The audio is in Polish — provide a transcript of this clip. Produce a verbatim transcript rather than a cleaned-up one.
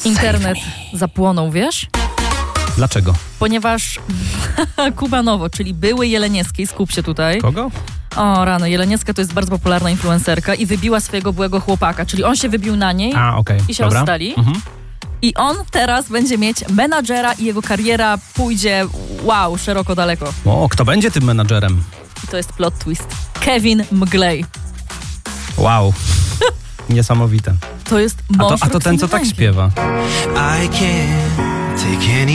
Internet zapłonął, wiesz? Dlaczego? Ponieważ Kuba Nowo, czyli były Jeleniewskiej, skup się tutaj. Kogo? O rano, Jeleniewska to jest bardzo popularna influencerka i wybiła swojego byłego chłopaka, czyli on się wybił na niej A, okej. i się Dobra. rozstali. Mhm. I on teraz będzie mieć menadżera i jego kariera pójdzie, wow, szeroko, daleko. O, kto będzie tym menadżerem? I to jest plot twist. Kevin Mglej. Wow. Niesamowite. To jest A mąż to, a to ten, co tak Roxy śpiewa. I can't take any